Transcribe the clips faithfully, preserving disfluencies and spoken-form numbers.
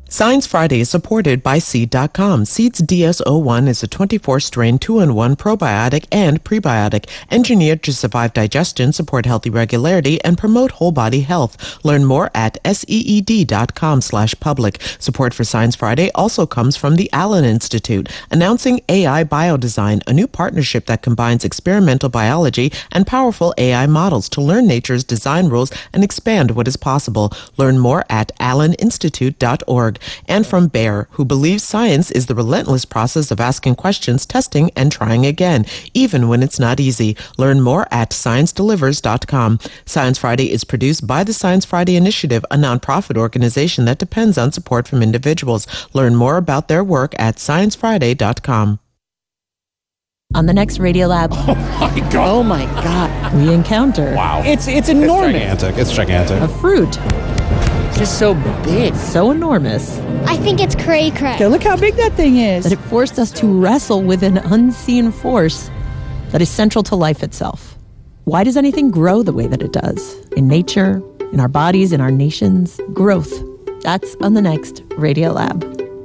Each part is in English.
Science Friday is supported by Seed dot com. Seed's D S zero one is a twenty-four strain two in one probiotic and prebiotic, engineered to survive digestion, support healthy regularity, and promote whole body health. Learn more at seed.com slash public. Support for Science Friday also comes from the Allen Institute, announcing A I Biodesign, a new partnership that combines experimental biology and powerful A I models to learn nature's design rules and expand what is possible. Learn more at allen institute dot org. And from Bayer, who believes science is the relentless process of asking questions, testing, and trying again, even when it's not easy. Learn more at science delivers dot com. Science Friday is produced by the Science Friday Initiative, a nonprofit organization that depends on support from individuals. Learn more about their work at science friday dot com. On the next Radiolab. Oh my God. Oh my God. We encounter. Wow. It's it's enormous. It's gigantic. It's gigantic. A fruit. It's just so big. So enormous. I think it's cray cray. Okay, look how big that thing is. That it forced us to wrestle with an unseen force that is central to life itself. Why does anything grow the way that it does? In nature, in our bodies, in our nations. Growth. That's on the next Radiolab.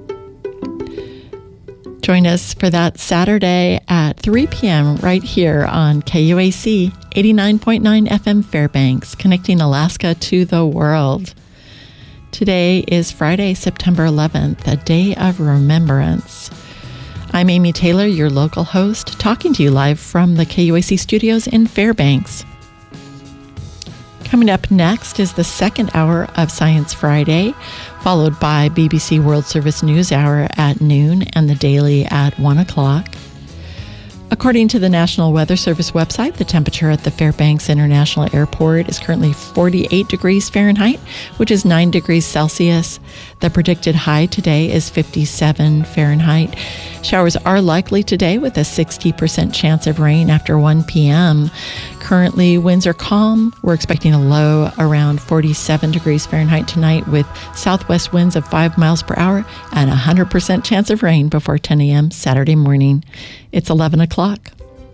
Join us for that Saturday at three p.m. right here on K U A C eighty-nine point nine F M Fairbanks, connecting Alaska to the world. Today is Friday, September eleventh, a day of remembrance. I'm Amy Taylor, your local host, talking to you live from the K U A C studios in Fairbanks. Coming up next is the second hour of Science Friday, followed by B B C World Service News Hour at noon and the Daily at one o'clock. According to the National Weather Service website, the temperature at the Fairbanks International Airport is currently forty-eight degrees Fahrenheit, which is nine degrees Celsius. The predicted high today is fifty-seven Fahrenheit. Showers are likely today with a sixty percent chance of rain after one p.m. Currently, winds are calm. We're expecting a low around forty-seven degrees Fahrenheit tonight with southwest winds of five miles per hour and a one hundred percent chance of rain before ten a.m. Saturday morning. It's eleven o'clock.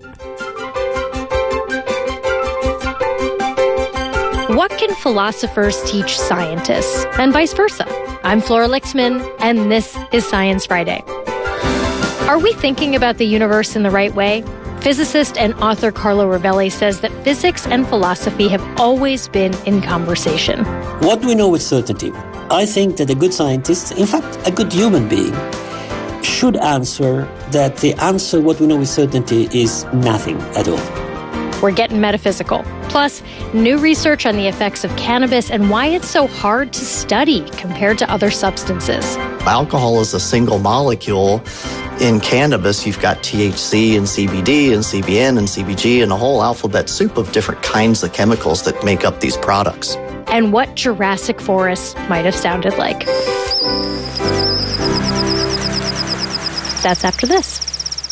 What can philosophers teach scientists, and vice versa? I'm Flora Lixman, and this is Science Friday. Are we thinking about the universe in the right way? Physicist and author Carlo Rovelli says that physics and philosophy have always been in conversation. What do we know with certainty? I think that a good scientist, in fact, a good human being, should answer that the answer, what we know with certainty, is nothing at all. We're getting metaphysical. Plus, new research on the effects of cannabis and why it's so hard to study compared to other substances. Alcohol is a single molecule. In cannabis, you've got T H C and C B D and C B N and C B G and a whole alphabet soup of different kinds of chemicals that make up these products. And what Jurassic Forest might have sounded like. That's after this.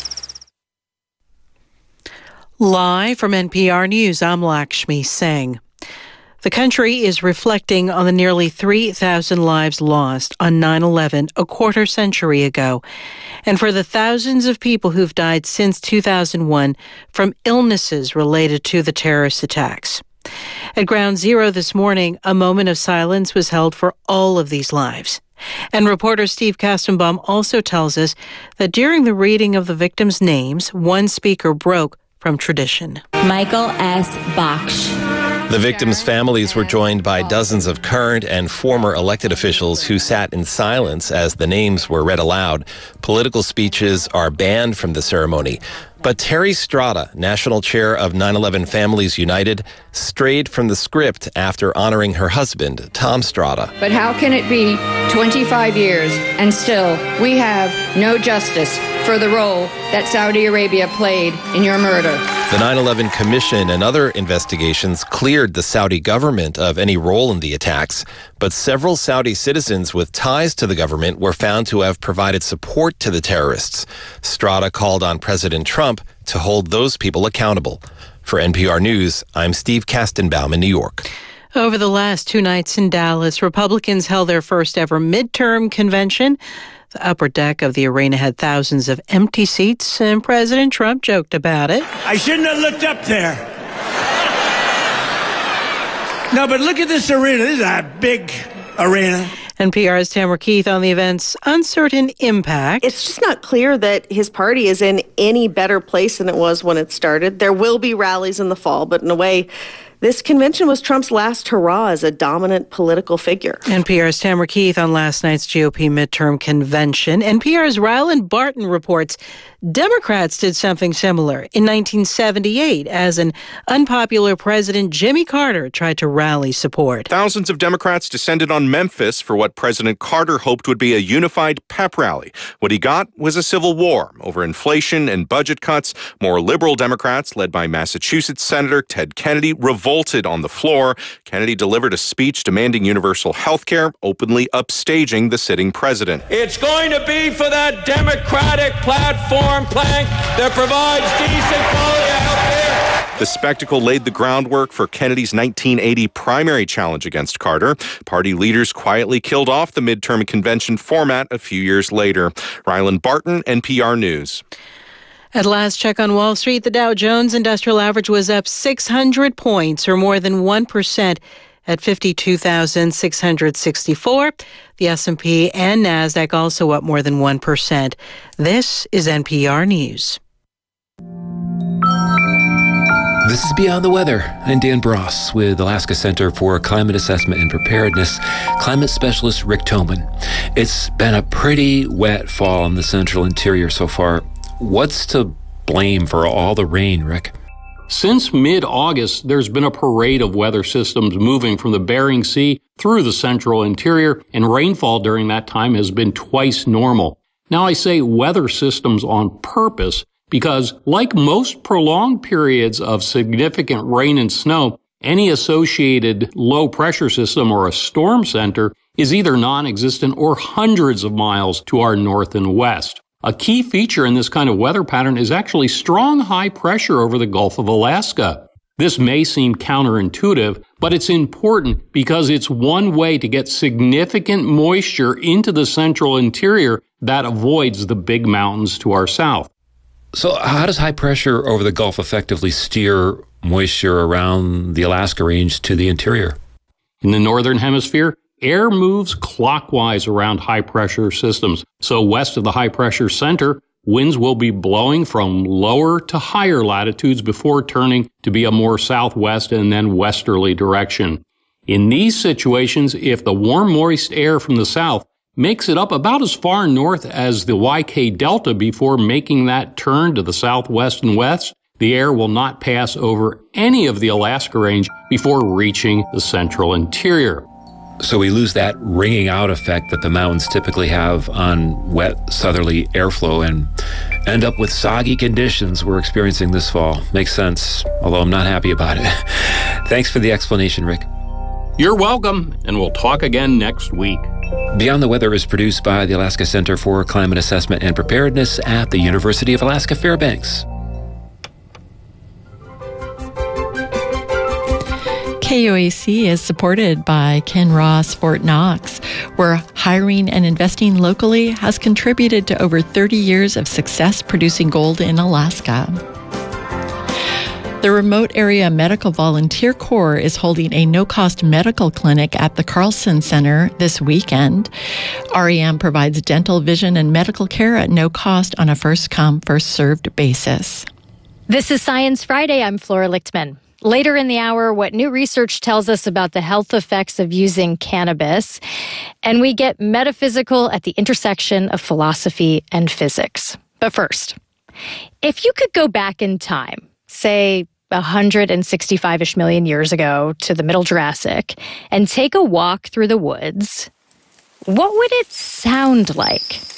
Live from N P R News, I'm Lakshmi Singh. The country is reflecting on the nearly three thousand lives lost on nine eleven, a quarter century ago, and for the thousands of people who've died since two thousand one from illnesses related to the terrorist attacks. At Ground Zero this morning, a moment of silence was held for all of these lives. And reporter Steve Kastenbaum also tells us that during the reading of the victims' names, one speaker broke from tradition. Michael S. Baksh. The victims' families were joined by dozens of current and former elected officials who sat in silence as the names were read aloud. Political speeches are banned from the ceremony. But Terry Strada, national chair of nine eleven Families United, strayed from the script after honoring her husband, Tom Strada. But how can it be twenty-five years and still we have no justice for the role that Saudi Arabia played in your murder? The nine eleven Commission and other investigations cleared the Saudi government of any role in the attacks, but several Saudi citizens with ties to the government were found to have provided support to the terrorists. Strada called on President Trump to hold those people accountable. For N P R News, I'm Steve Kastenbaum in New York. Over the last two nights in Dallas, Republicans held their first ever midterm convention. The upper deck of the arena had thousands of empty seats, and President Trump joked about it. I shouldn't have looked up there. No, but look at this arena. This is a big arena. N P R's Tamara Keith on the event's uncertain impact. It's just not clear that his party is in any better place than it was when it started. There will be rallies in the fall, but in a way, this convention was Trump's last hurrah as a dominant political figure. N P R's Tamara Keith on last night's G O P midterm convention. N P R's Ryland Barton reports Democrats did something similar in nineteen seventy-eight as an unpopular President Jimmy Carter tried to rally support. Thousands of Democrats descended on Memphis for what President Carter hoped would be a unified pep rally. What he got was a civil war over inflation and budget cuts. More liberal Democrats, led by Massachusetts Senator Ted Kennedy, revolted on the floor. Kennedy delivered a speech demanding universal health care, openly upstaging the sitting president. It's going to be for that Democratic platform plank that provides decent quality health care. The spectacle laid the groundwork for Kennedy's nineteen eighty primary challenge against Carter. Party leaders quietly killed off the midterm convention format a few years later. Ryland Barton, N P R News. At last check on Wall Street, the Dow Jones Industrial Average was up six hundred points, or more than one percent, at fifty-two thousand six hundred sixty-four. The S and P and NASDAQ also up more than one percent. This is N P R News. This is Beyond the Weather. I'm Dan Bross with Alaska Center for Climate Assessment and Preparedness, climate specialist Rick Toman. It's been a pretty wet fall in the central interior so far. What's to blame for all the rain, Rick? Since mid-August, there's been a parade of weather systems moving from the Bering Sea through the central interior, and rainfall during that time has been twice normal. Now, I say weather systems on purpose because, like most prolonged periods of significant rain and snow, any associated low-pressure system or a storm center is either non-existent or hundreds of miles to our north and west. A key feature in this kind of weather pattern is actually strong high pressure over the Gulf of Alaska. This may seem counterintuitive, but it's important because it's one way to get significant moisture into the central interior that avoids the big mountains to our south. So how does high pressure over the Gulf effectively steer moisture around the Alaska range to the interior? In the northern hemisphere, air moves clockwise around high-pressure systems. So west of the high-pressure center, winds will be blowing from lower to higher latitudes before turning to be a more southwest and then westerly direction. In these situations, if the warm, moist air from the south makes it up about as far north as the Y K Delta before making that turn to the southwest and west, the air will not pass over any of the Alaska range before reaching the central interior. So we lose that ringing out effect that the mountains typically have on wet southerly airflow and end up with soggy conditions we're experiencing this fall. Makes sense, although I'm not happy about it. Thanks for the explanation, Rick. You're welcome, and we'll talk again next week. Beyond the Weather is produced by the Alaska Center for Climate Assessment and Preparedness at the University of Alaska Fairbanks. K U A C is supported by Ken Ross Fort Knox, where hiring and investing locally has contributed to over thirty years of success producing gold in Alaska. The Remote Area Medical Volunteer Corps is holding a no-cost medical clinic at the Carlson Center this weekend. R E M provides dental, vision, and medical care at no cost on a first-come, first-served basis. This is Science Friday. I'm Flora Lichtman. Later in the hour, what new research tells us about the health effects of using cannabis. And we get metaphysical at the intersection of philosophy and physics. But first, if you could go back in time, say one hundred sixty-five-ish million years ago to the Middle Jurassic, and take a walk through the woods, what would it sound like?